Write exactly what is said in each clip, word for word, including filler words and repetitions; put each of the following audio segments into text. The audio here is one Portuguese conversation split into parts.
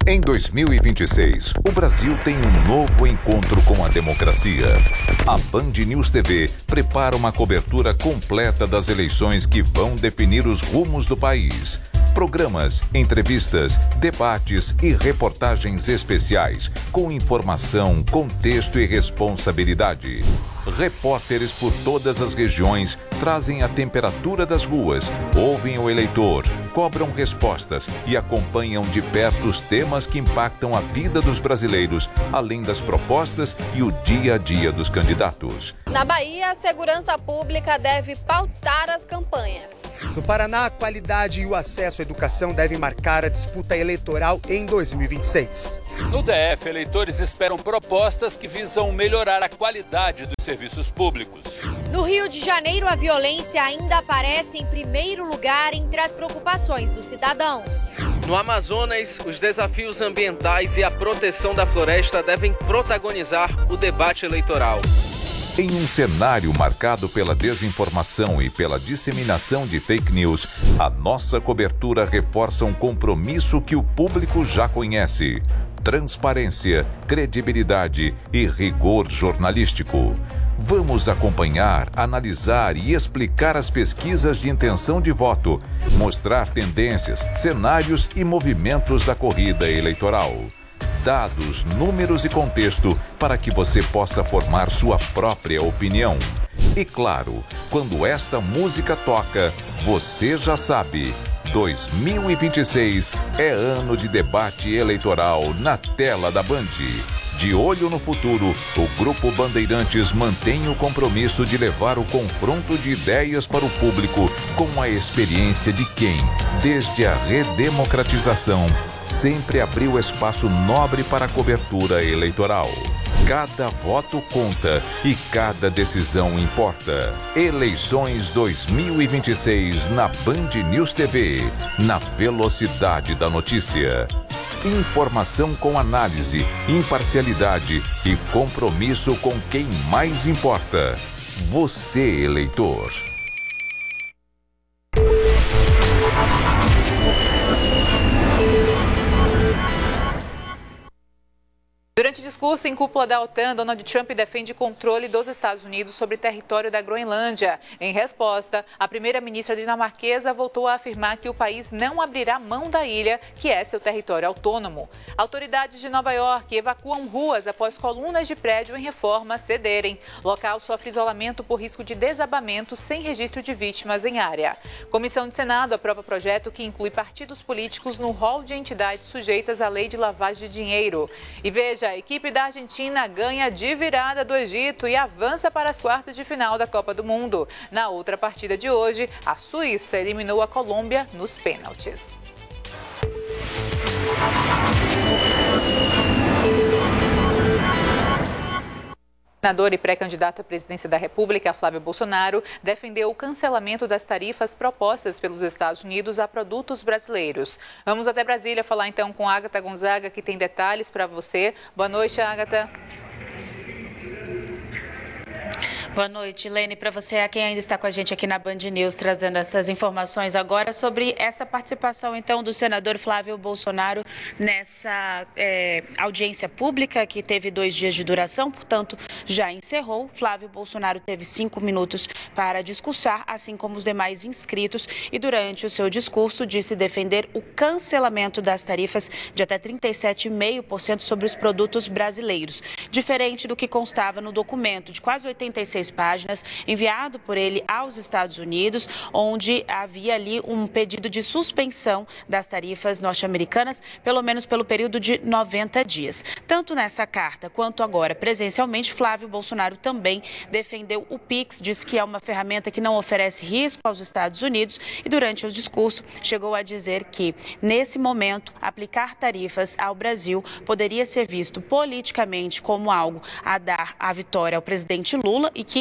Em dois mil e vinte e seis, o Brasil tem um novo encontro com a democracia. A Band News T V prepara uma cobertura completa das eleições que vão definir os rumos do país. Programas, entrevistas, debates e reportagens especiais com informação, contexto e responsabilidade. Repórteres por todas as regiões trazem a temperatura das ruas, ouvem o eleitor, cobram respostas e acompanham de perto os temas que impactam a vida dos brasileiros, além das propostas e o dia a dia dos candidatos. Na Bahia, a segurança pública deve pautar as campanhas. No Paraná, a qualidade e o acesso à educação devem marcar a disputa eleitoral em dois mil e vinte e seis. No D F, eleitores esperam propostas que visam melhorar a qualidade dos serviços públicos. No Rio de Janeiro, a violência ainda aparece em primeiro lugar entre as preocupações dos cidadãos. No Amazonas, os desafios ambientais e a proteção da floresta devem protagonizar o debate eleitoral. Em um cenário marcado pela desinformação e pela disseminação de fake news, a nossa cobertura reforça um compromisso que o público já conhece: transparência, credibilidade e rigor jornalístico. Vamos acompanhar, analisar e explicar as pesquisas de intenção de voto, mostrar tendências, cenários e movimentos da corrida eleitoral. Dados, números e contexto para que você possa formar sua própria opinião. E claro, quando esta música toca, você já sabe, dois mil e vinte e seis é ano de debate eleitoral na tela da Band. De olho no futuro, o Grupo Bandeirantes mantém o compromisso de levar o confronto de ideias para o público com a experiência de quem, desde a redemocratização, sempre abriu espaço nobre para a cobertura eleitoral. Cada voto conta e cada decisão importa. Eleições dois mil e vinte e seis na Band News T V, na velocidade da notícia. Informação com análise, imparcialidade e compromisso com quem mais importa. Você, eleitor. Durante discurso em cúpula da OTAN, Donald Trump defende controle dos Estados Unidos sobre território da Groenlândia. Em resposta, a primeira-ministra dinamarquesa voltou a afirmar que o país não abrirá mão da ilha, que é seu território autônomo. Autoridades de Nova York evacuam ruas após colunas de prédio em reforma cederem. Local sofre isolamento por risco de desabamento sem registro de vítimas em área. Comissão do Senado aprova projeto que inclui partidos políticos no rol de entidades sujeitas à lei de lavagem de dinheiro. E veja, a equipe da Argentina ganha de virada do Egito e avança para as quartas de final da Copa do Mundo. Na outra partida de hoje, a Suíça eliminou a Colômbia nos pênaltis. O senador e pré-candidato à presidência da República, Flávio Bolsonaro, defendeu o cancelamento das tarifas propostas pelos Estados Unidos a produtos brasileiros. Vamos até Brasília falar então com a Agatha Gonzaga, que tem detalhes para você. Boa noite, Agatha. Boa noite, Lene, para você, a quem ainda está com a gente aqui na Band News, trazendo essas informações agora sobre essa participação, então, do senador Flávio Bolsonaro nessa é, audiência pública que teve dois dias de duração, portanto, já encerrou. Flávio Bolsonaro teve cinco minutos para discursar, assim como os demais inscritos, e durante o seu discurso disse defender o cancelamento das tarifas de até trinta e sete vírgula cinco por cento sobre os produtos brasileiros, diferente do que constava no documento de quase oitenta e seis páginas, enviado por ele aos Estados Unidos, onde havia ali um pedido de suspensão das tarifas norte-americanas, pelo menos pelo período de noventa dias. Tanto nessa carta quanto agora presencialmente, Flávio Bolsonaro também defendeu o Pix, disse que é uma ferramenta que não oferece risco aos Estados Unidos e durante o discurso chegou a dizer que, nesse momento, aplicar tarifas ao Brasil poderia ser visto politicamente como algo a dar a vitória ao presidente Lula e que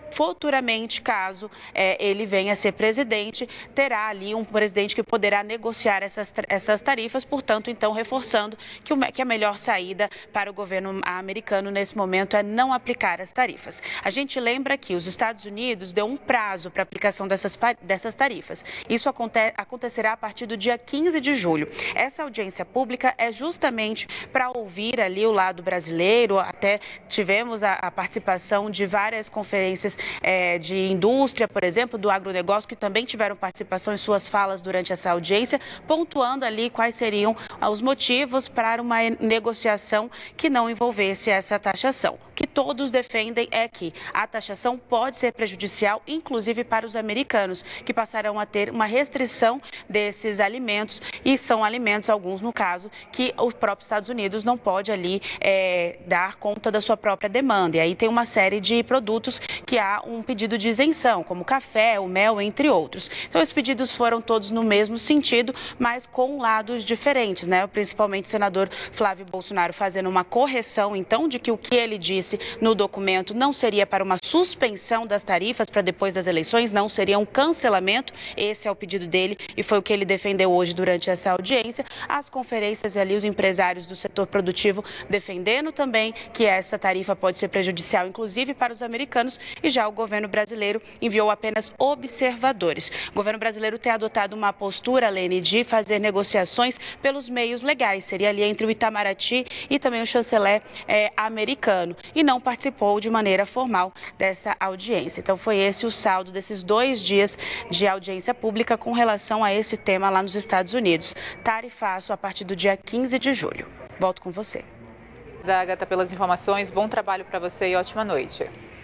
futuramente, caso é, ele venha a ser presidente, terá ali um presidente que poderá negociar essas, essas tarifas, portanto, então, reforçando que, o, que a melhor saída para o governo americano nesse momento é não aplicar as tarifas. A gente lembra que os Estados Unidos deu um prazo para a aplicação dessas, dessas tarifas. Isso aconte, acontecerá a partir do dia quinze de julho. Essa audiência pública é justamente para ouvir ali o lado brasileiro, até tivemos a, a participação de várias conferências é, de indústria, por exemplo, do agronegócio, que também tiveram participação em suas falas durante essa audiência, pontuando ali quais seriam os motivos para uma negociação que não envolvesse essa taxação. O que todos defendem é que a taxação pode ser prejudicial, inclusive para os americanos, que passarão a ter uma restrição desses alimentos, e são alimentos, alguns no caso, que os próprios Estados Unidos não pode ali é, dar conta da sua própria demanda. E aí tem uma série de produtos que há um pedido de isenção, como o café, o mel, entre outros. Então, esses pedidos foram todos no mesmo sentido, mas com lados diferentes, né? Principalmente o senador Flávio Bolsonaro fazendo uma correção, então, de que o que ele disse no documento não seria para uma suspensão das tarifas para depois das eleições, não seria um cancelamento. Esse é o pedido dele e foi o que ele defendeu hoje durante essa audiência. As conferências ali, os empresários do setor produtivo defendendo também que essa tarifa pode ser prejudicial, inclusive para os americanos, e já o governo brasileiro enviou apenas observadores. O governo brasileiro tem adotado uma postura, Lene, de fazer negociações pelos meios legais, seria ali entre o Itamaraty e também o chanceler é, americano, e não participou de maneira formal dessa audiência. Então foi esse o saldo desses dois dias de audiência pública com relação a esse tema lá nos Estados Unidos. Tarifaço a partir do dia quinze de julho. Volto com você. Da Agatha, pelas informações, bom trabalho para você e ótima noite.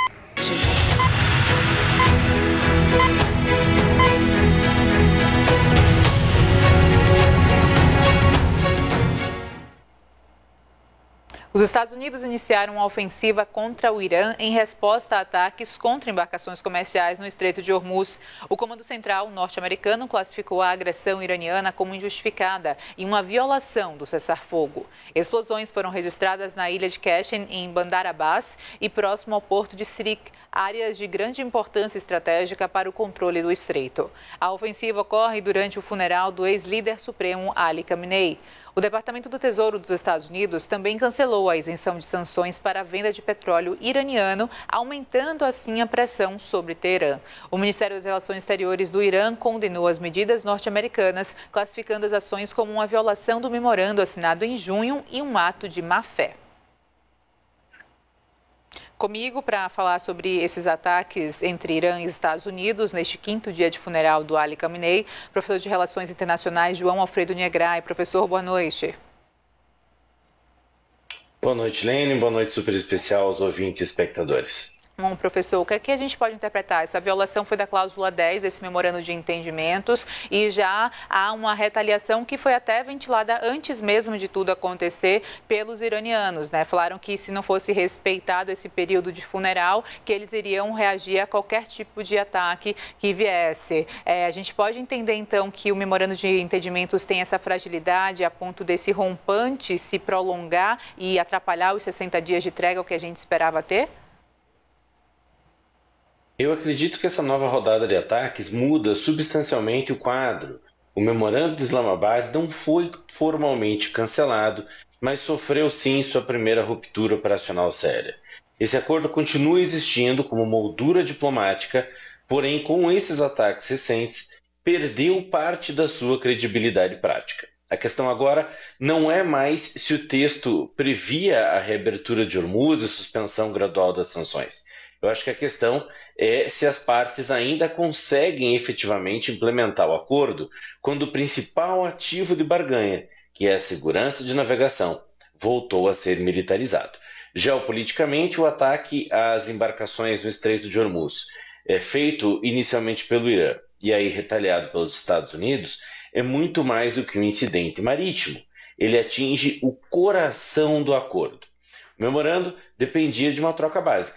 Os Estados Unidos iniciaram uma ofensiva contra o Irã em resposta a ataques contra embarcações comerciais no Estreito de Hormuz. O Comando Central norte-americano classificou a agressão iraniana como injustificada e uma violação do cessar-fogo. Explosões foram registradas na ilha de Qashem, em Bandar Abbas, e próximo ao porto de Sirik, áreas de grande importância estratégica para o controle do estreito. A ofensiva ocorre durante o funeral do ex-líder supremo Ali Khamenei. O Departamento do Tesouro dos Estados Unidos também cancelou a isenção de sanções para a venda de petróleo iraniano, aumentando assim a pressão sobre Teherã. O Ministério das Relações Exteriores do Irã condenou as medidas norte-americanas, classificando as ações como uma violação do memorando assinado em junho e um ato de má-fé. Comigo para falar sobre esses ataques entre Irã e Estados Unidos neste quinto dia de funeral do Ali Khamenei, professor de Relações Internacionais João Alfredo Negrai. Professor, boa noite. Boa noite, Lene. Boa noite, super especial aos ouvintes e espectadores. Bom, professor, o que é que a gente pode interpretar? Essa violação foi da cláusula dez desse memorando de entendimentos e já há uma retaliação que foi até ventilada antes mesmo de tudo acontecer pelos iranianos, né? Falaram que se não fosse respeitado esse período de funeral, que eles iriam reagir a qualquer tipo de ataque que viesse. É, a gente pode entender, então, que o memorando de entendimentos tem essa fragilidade a ponto desse rompante se prolongar e atrapalhar os sessenta dias de trégua que a gente esperava ter? Eu acredito que essa nova rodada de ataques muda substancialmente o quadro. O memorando de Islamabad não foi formalmente cancelado, mas sofreu sim sua primeira ruptura operacional séria. Esse acordo continua existindo como moldura diplomática, porém com esses ataques recentes, perdeu parte da sua credibilidade prática. A questão agora não é mais se o texto previa a reabertura de Hormuz e suspensão gradual das sanções. Eu acho que a questão é se as partes ainda conseguem efetivamente implementar o acordo quando o principal ativo de barganha, que é a segurança de navegação, voltou a ser militarizado. Geopoliticamente, o ataque às embarcações no Estreito de Hormuz, é feito inicialmente pelo Irã e aí retaliado pelos Estados Unidos, é muito mais do que um incidente marítimo. Ele atinge o coração do acordo. O memorando dependia de uma troca básica.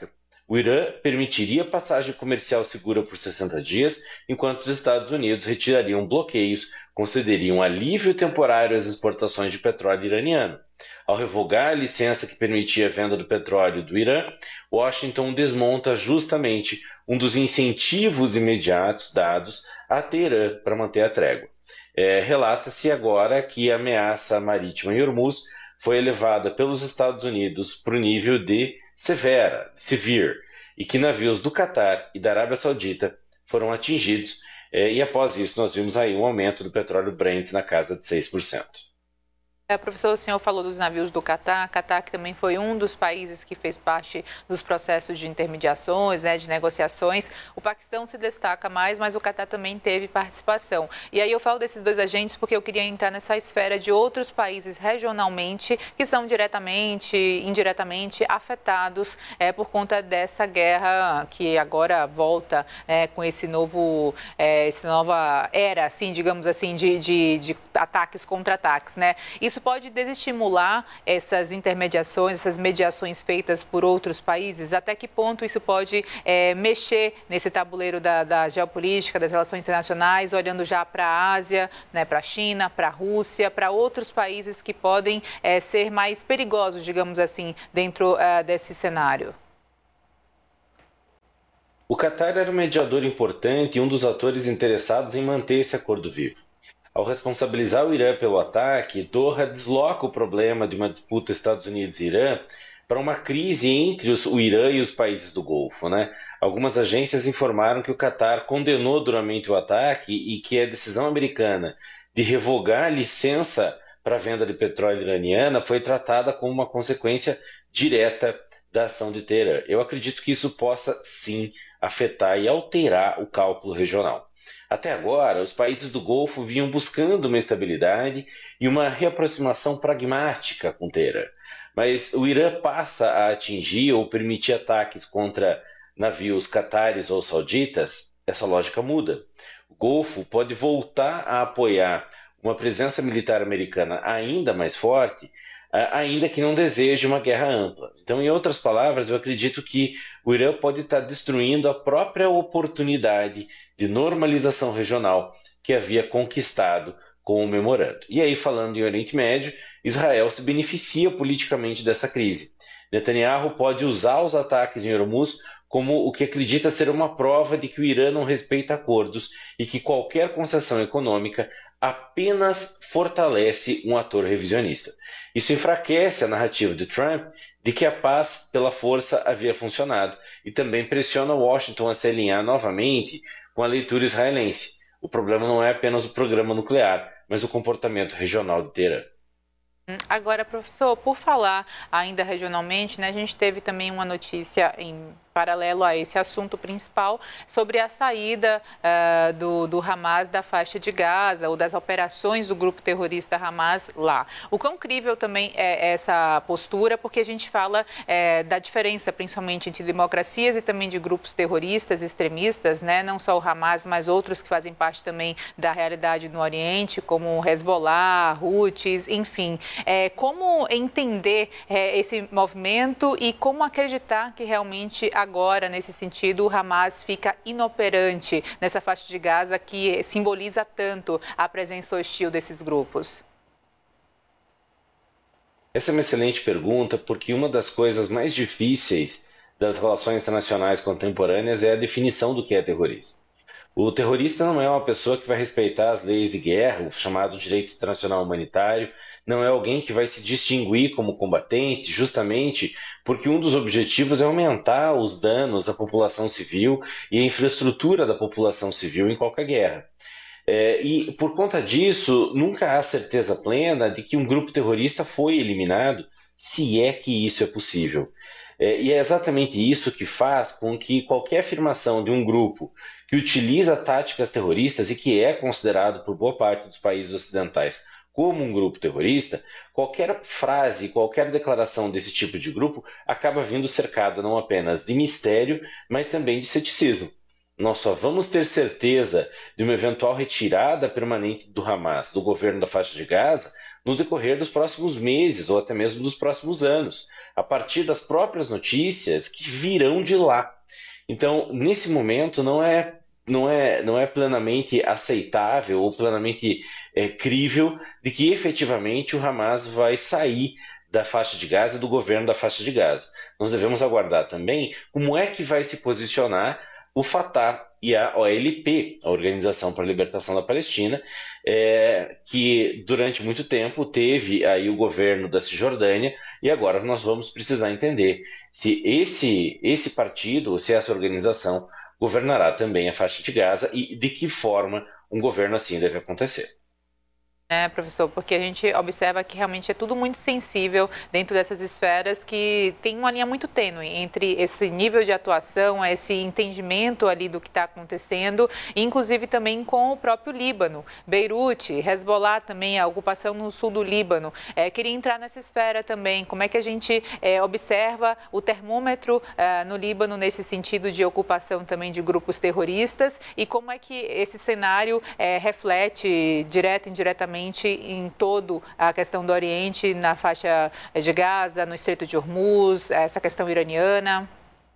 O Irã permitiria passagem comercial segura por sessenta dias, enquanto os Estados Unidos retirariam bloqueios, concederiam alívio temporário às exportações de petróleo iraniano. Ao revogar a licença que permitia a venda do petróleo do Irã, Washington desmonta justamente um dos incentivos imediatos dados a Teherã para manter a trégua. É, relata-se agora que a ameaça marítima em Hormuz foi elevada pelos Estados Unidos para o nível de severa, severe, e que navios do Catar e da Arábia Saudita foram atingidos, é, e após isso nós vimos aí um aumento do petróleo Brent na casa de seis por cento. É, professor, o senhor falou dos navios do Catar. Catar que também foi um dos países que fez parte dos processos de intermediações, né, de negociações. O Paquistão se destaca mais, mas o Catar também teve participação. E aí eu falo desses dois agentes porque eu queria entrar nessa esfera de outros países regionalmente que são diretamente, indiretamente afetados é, por conta dessa guerra que agora volta é, com esse novo, é, essa nova era, assim, digamos assim, de, de, de ataques contra ataques, né? Isso pode desestimular essas intermediações, essas mediações feitas por outros países? Até que ponto isso pode é, mexer nesse tabuleiro da, da geopolítica, das relações internacionais, olhando já para a Ásia, né, para a China, para a Rússia, para outros países que podem é, ser mais perigosos, digamos assim, dentro é, desse cenário? O Catar era um mediador importante e um dos atores interessados em manter esse acordo vivo. Ao responsabilizar o Irã pelo ataque, Doha desloca o problema de uma disputa Estados Unidos e Irã para uma crise entre os, o Irã e os países do Golfo, né? Algumas agências informaram que o Catar condenou duramente o ataque e que a decisão americana de revogar a licença para a venda de petróleo iraniana foi tratada como uma consequência direta da ação de Teherã. Eu acredito que isso possa, sim, afetar e alterar o cálculo regional. Até agora, os países do Golfo vinham buscando uma estabilidade e uma reaproximação pragmática com Teherã. Mas o Irã passa a atingir ou permitir ataques contra navios catares ou sauditas, essa lógica muda. O Golfo pode voltar a apoiar uma presença militar americana ainda mais forte, ainda que não deseje uma guerra ampla. Então, em outras palavras, eu acredito que o Irã pode estar destruindo a própria oportunidade de normalização regional que havia conquistado com o memorando. E aí, falando em Oriente Médio, Israel se beneficia politicamente dessa crise. Netanyahu pode usar os ataques em Hormuz como o que acredita ser uma prova de que o Irã não respeita acordos e que qualquer concessão econômica apenas fortalece um ator revisionista. Isso enfraquece a narrativa de Trump de que a paz pela força havia funcionado e também pressiona Washington a se alinhar novamente com a leitura israelense. O problema não é apenas o programa nuclear, mas o comportamento regional de Teherã. Agora, professor, por falar ainda regionalmente, né, a gente teve também uma notícia em paralelo a esse assunto principal sobre a saída uh, do, do Hamas da faixa de Gaza ou das operações do grupo terrorista Hamas lá. O quão crível também é essa postura, porque a gente fala é, da diferença principalmente entre democracias e também de grupos terroristas, extremistas, né? Não só o Hamas, mas outros que fazem parte também da realidade no Oriente, como o Hezbollah, Houthis, enfim. É, como entender é, esse movimento e como acreditar que realmente agora, nesse sentido, o Hamas fica inoperante nessa faixa de Gaza que simboliza tanto a presença hostil desses grupos? Essa é uma excelente pergunta, porque uma das coisas mais difíceis das relações internacionais contemporâneas é a definição do que é terrorismo. O terrorista não é uma pessoa que vai respeitar as leis de guerra, o chamado direito internacional humanitário, não é alguém que vai se distinguir como combatente, justamente porque um dos objetivos é aumentar os danos à população civil e à infraestrutura da população civil em qualquer guerra. É, e por conta disso, nunca há certeza plena de que um grupo terrorista foi eliminado, se é que isso é possível. É, e é exatamente isso que faz com que qualquer afirmação de um grupo que utiliza táticas terroristas e que é considerado por boa parte dos países ocidentais como um grupo terrorista, qualquer frase, qualquer declaração desse tipo de grupo acaba vindo cercada não apenas de mistério, mas também de ceticismo. nós só vamos ter certeza de uma eventual retirada permanente do Hamas, do governo da faixa de Gaza, no decorrer dos próximos meses ou até mesmo dos próximos anos, a partir das próprias notícias que virão de lá. Então, nesse momento, não é, não é, não é plenamente aceitável ou plenamente é, crível de que efetivamente o Hamas vai sair da faixa de Gaza e do governo da faixa de Gaza. Nós devemos aguardar também como é que vai se posicionar o Fatah e a O L P, a Organização para a Libertação da Palestina, é, que durante muito tempo teve aí o governo da Cisjordânia, e agora nós vamos precisar entender se esse, esse partido, se essa organização governará também a faixa de Gaza e de que forma um governo assim deve acontecer. É, professor, porque a gente observa que realmente é tudo muito sensível dentro dessas esferas que tem uma linha muito tênue entre esse nível de atuação, esse entendimento ali do que está acontecendo, inclusive também com o próprio Líbano, Beirute, Hezbollah também, a ocupação no sul do Líbano. É, queria entrar nessa esfera também, como é que a gente é, observa o termômetro é, no Líbano nesse sentido de ocupação também de grupos terroristas e como é que esse cenário é, reflete direto e indiretamente em todo a questão do Oriente, na faixa de Gaza, no Estreito de Hormuz, essa questão iraniana?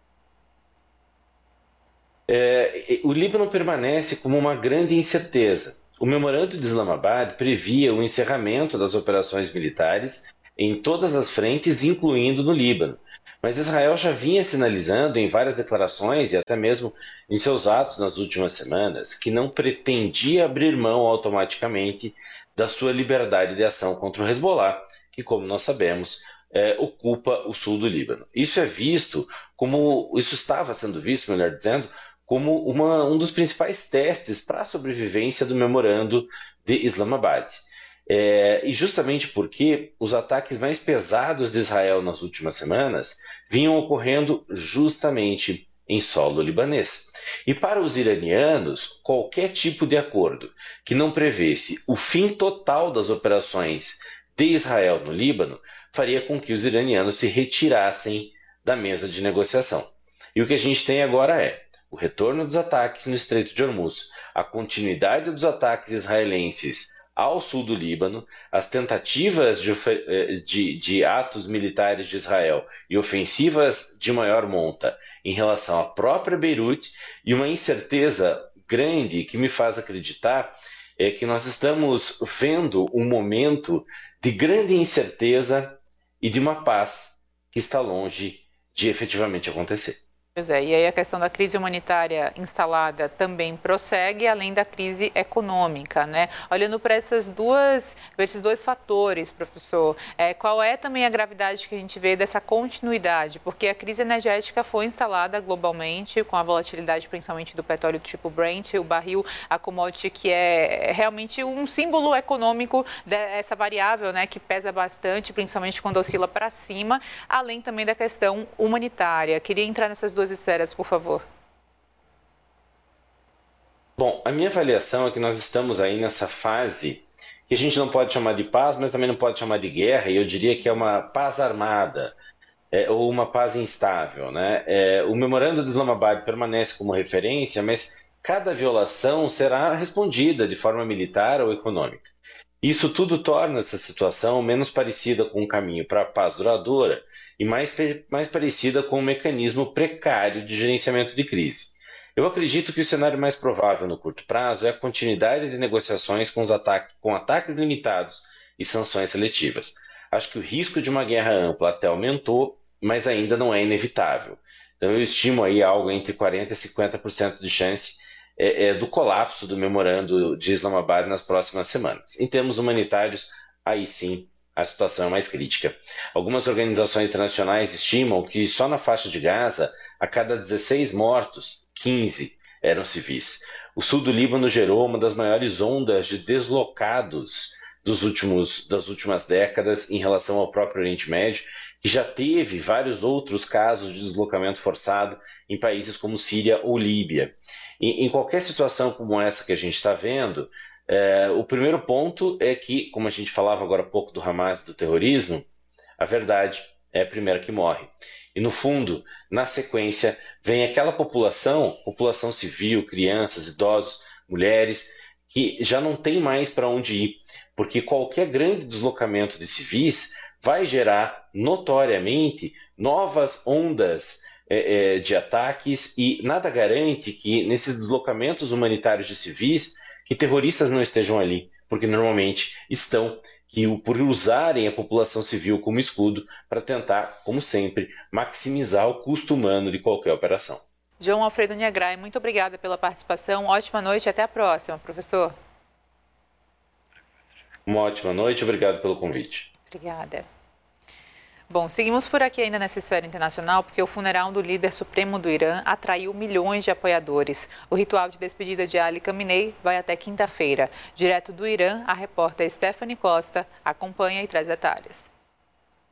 É, o Líbano permanece como uma grande incerteza. O memorando de Islamabad previa o encerramento das operações militares em todas as frentes, incluindo no Líbano. Mas Israel já vinha sinalizando em várias declarações e até mesmo em seus atos nas últimas semanas que não pretendia abrir mão automaticamente da sua liberdade de ação contra o Hezbollah, que, como nós sabemos, é, ocupa o sul do Líbano. Isso é visto como, isso estava sendo visto, melhor dizendo, como uma, um dos principais testes para a sobrevivência do memorando de Islamabad. É, e justamente porque os ataques mais pesados de Israel nas últimas semanas vinham ocorrendo justamente em solo libanês. E para os iranianos, qualquer tipo de acordo que não prevesse o fim total das operações de Israel no Líbano faria com que os iranianos se retirassem da mesa de negociação. E o que a gente tem agora é o retorno dos ataques no Estreito de Hormuz, a continuidade dos ataques israelenses ao sul do Líbano, as tentativas de, de, de atos militares de Israel e ofensivas de maior monta em relação à própria Beirute e uma incerteza grande que me faz acreditar é que nós estamos vendo um momento de grande incerteza e de uma paz que está longe de efetivamente acontecer. Pois é, e aí a questão da crise humanitária instalada também prossegue, além da crise econômica, né? Olhando para essas duas, esses dois fatores, professor, é, qual é também a gravidade que a gente vê dessa continuidade? Porque a crise energética foi instalada globalmente, com a volatilidade principalmente do petróleo do tipo Brent, o barril, a commodity que é realmente um símbolo econômico dessa variável, né, que pesa bastante, principalmente quando oscila para cima, além também da questão humanitária. Queria entrar nessas duas esferas, por favor. Bom, a minha avaliação é que nós estamos aí nessa fase que a gente não pode chamar de paz, mas também não pode chamar de guerra, e eu diria que é uma paz armada, é, ou uma paz instável, né? É, o memorando de Islamabad permanece como referência, mas cada violação será respondida de forma militar ou econômica. Isso tudo torna essa situação menos parecida com um caminho para a paz duradoura e mais, mais parecida com um mecanismo precário de gerenciamento de crise. Eu acredito que o cenário mais provável no curto prazo é a continuidade de negociações com, os ataques, com ataques limitados e sanções seletivas. Acho que o risco de uma guerra ampla até aumentou, mas ainda não é inevitável. Então eu estimo aí algo entre quarenta por cento e cinquenta por cento de chance É, é, do colapso do memorando de Islamabad nas próximas semanas. Em termos humanitários, aí sim a situação é mais crítica. Algumas organizações internacionais estimam que só na faixa de Gaza, a cada dezesseis mortos, quinze eram civis. O sul do Líbano gerou uma das maiores ondas de deslocados dos últimos, das últimas décadas em relação ao próprio Oriente Médio, que já teve vários outros casos de deslocamento forçado em países como Síria ou Líbia. Em, em qualquer situação como essa que a gente está vendo, é, o primeiro ponto é que, como a gente falava agora há pouco do Hamas e do terrorismo, a verdade é a primeira que morre. E no fundo, na sequência, vem aquela população, população civil, crianças, idosos, mulheres, que já não tem mais para onde ir, porque qualquer grande deslocamento de civis vai gerar notoriamente novas ondas é, é, de ataques e nada garante que nesses deslocamentos humanitários de civis que terroristas não estejam ali, porque normalmente estão, que por usarem a população civil como escudo para tentar, como sempre, maximizar o custo humano de qualquer operação. João Alfredo Niagrai, muito obrigada pela participação. Ótima noite e até a próxima, professor. Uma ótima noite, obrigado pelo convite. Obrigada. Bom, seguimos por aqui ainda nessa esfera internacional, porque o funeral do líder supremo do Irã atraiu milhões de apoiadores. O ritual de despedida de Ali Khamenei vai até quinta-feira. Direto do Irã, a repórter Stephanie Costa acompanha e traz detalhes.